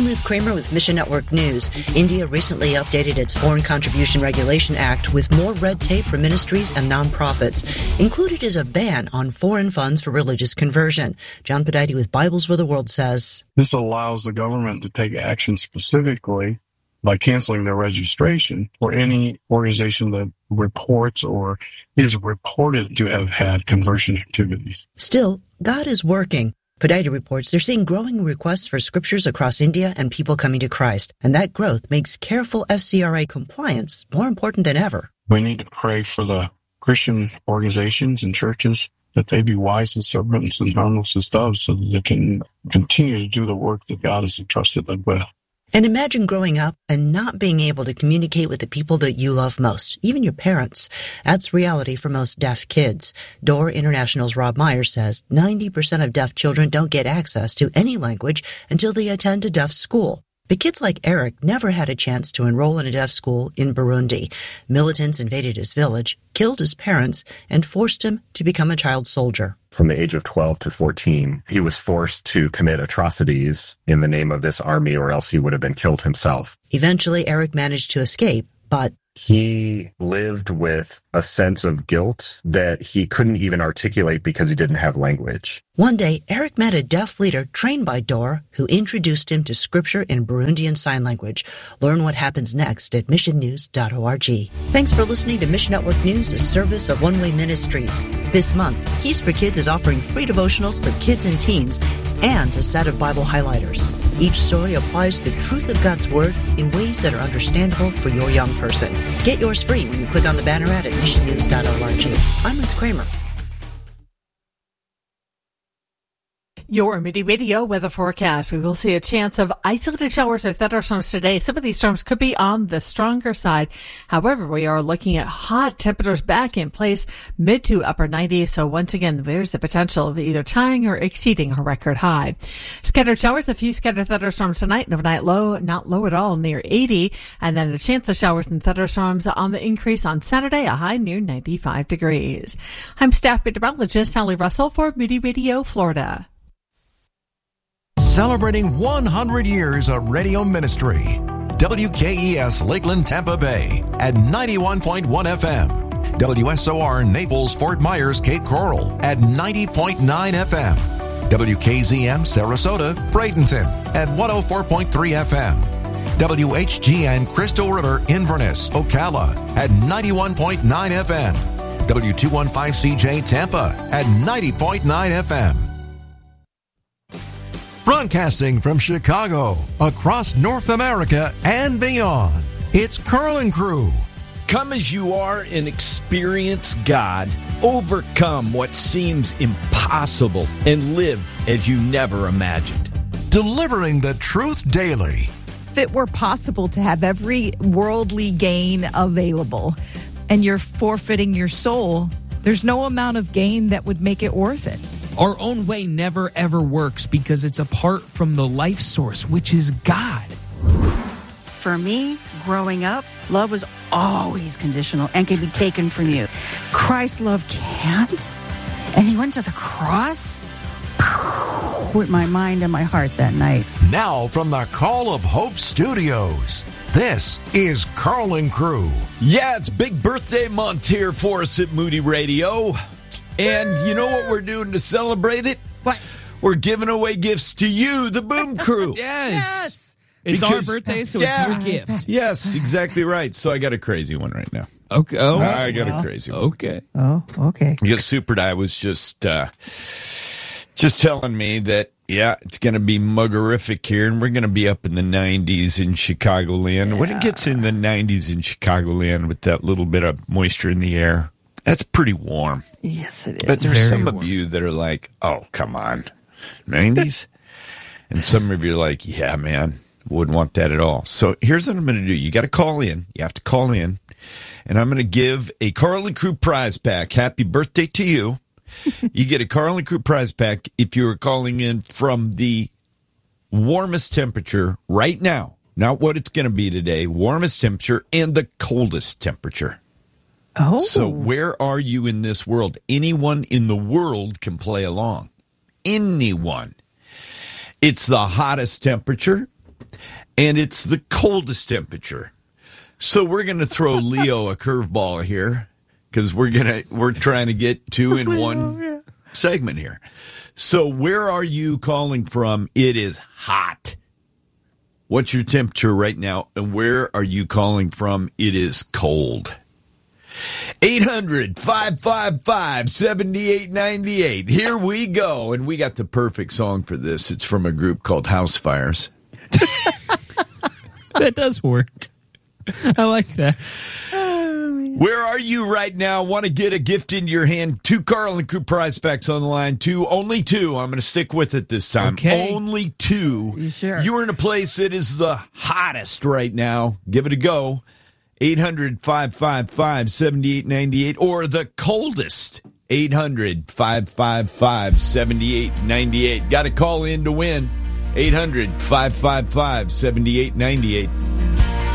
I'm Ruth Kramer with Mission Network News. India recently updated its Foreign Contribution Regulation Act with more red tape for ministries and nonprofits. Included is a ban on foreign funds for religious conversion. John Podide with Bibles for the World says, this allows the government to take action specifically by canceling their registration for any organization that reports or is reported to have had conversion activities. Still, God is working. Podide reports they're seeing growing requests for scriptures across India and people coming to Christ, and that growth makes careful FCRA compliance more important than ever. We need to pray for the Christian organizations and churches that they be wise as serpents and harmless as doves so that they can continue to do the work that God has entrusted them with. And imagine growing up and not being able to communicate with the people that you love most, even your parents. That's reality for most deaf kids. Door International's Rob Myers says 90% of deaf children don't get access to any language until they attend a deaf school. But kids like Eric never had a chance to enroll in a deaf school in Burundi. Militants invaded his village, killed his parents, and forced him to become a child soldier. From the age of 12 to 14, he was forced to commit atrocities in the name of this army, or else he would have been killed himself. Eventually, Eric managed to escape, but he lived with a sense of guilt that he couldn't even articulate because he didn't have language. One day, Eric met a deaf leader trained by Door who introduced him to scripture in Burundian Sign Language. Learn what happens next at missionnews.org. Thanks for listening to Mission Network News, a service of One Way Ministries. This month, Keys for Kids is offering free devotionals for kids and teens and a set of Bible highlighters. Each story applies the truth of God's Word in ways that are understandable for your young person. Get yours free when you click on the banner ad at missionnews.org. I'm Ruth Kramer. Your Midi Radio weather forecast. We will see a chance of isolated showers or thunderstorms today. Some of these storms could be on the stronger side. However, we are looking at hot temperatures back in place, mid to upper 90s. So once again, there's the potential of either tying or exceeding a record high. Scattered showers, a few scattered thunderstorms tonight. An overnight low, not low at all, near 80. And then a chance of showers and thunderstorms on the increase on Saturday, a high near 95 degrees. I'm staff meteorologist Sally Russell for Midi Radio, Florida. Celebrating 100 years of radio ministry. WKES Lakeland, Tampa Bay at 91.1 FM. WSOR Naples, Fort Myers, Cape Coral at 90.9 FM. WKZM Sarasota, Bradenton at 104.3 FM. WHGN Crystal River, Inverness, Ocala at 91.9 FM. W215CJ Tampa at 90.9 FM. Broadcasting from Chicago, across North America and beyond, it's Carl and Crew. Come as you are and experience God. Overcome what seems impossible and live as you never imagined. Delivering the truth daily. If it were possible to have every worldly gain available and you're forfeiting your soul, there's no amount of gain that would make it worth it. Our own way never, ever works because it's apart from the life source, which is God. For me, growing up, love was always conditional and can be taken from you. Christ's love can't. And he went to the cross with my mind and my heart that night. Now from the Call of Hope Studios, this is Carl and Crew. Yeah, it's big birthday month here for us at Moody Radio. And you know what we're doing to celebrate it? What? We're giving away gifts to you, the Boom Crew. Yes. It's our birthday, so it's your gift. Yes, exactly right. So I got a crazy one right now. Okay. Oh, I got a crazy one. Okay. Oh, okay. Because Super Di was just telling me that, yeah, it's going to be muggerific here, and we're going to be up in the 90s in Chicagoland. Yeah. When it gets in the 90s in Chicagoland with that little bit of moisture in the air, that's pretty warm. Yes, it is. But there's Very some warm. of you that are like, oh, come on, 90s? And some of you are like, yeah, man, wouldn't want that at all. So here's what I'm going to do. You got to call in. You have to call in. And I'm going to give a Carl and Crew prize pack. Happy birthday to you. You get a Carl and Crew prize pack if you are calling in from the warmest temperature right now. Not what it's going to be today. Warmest temperature and the coldest temperature. Oh. So where are you in this world? Anyone in the world can play along. Anyone. It's the hottest temperature. and it's the coldest temperature. So we're going to throw Leo a curveball here because we're trying to get two in one segment here. So where are you calling from? It is hot. What's your temperature right now? And where are you calling from? It is cold. 800-555-7898. Here we go. And we got the perfect song for this. It's from a group called House Fires. That does work. I like that. Where are you right now? Want to get a gift in your hand? 2 Carlin Crew prize packs on the line. Only two. I'm going to stick with it this time. Okay. Only 2. You sure? You're in a place that is the hottest right now. Give it a go. 800-555-7898 or the coldest. 800-555-7898. Got to call in to win. 800-555-7898.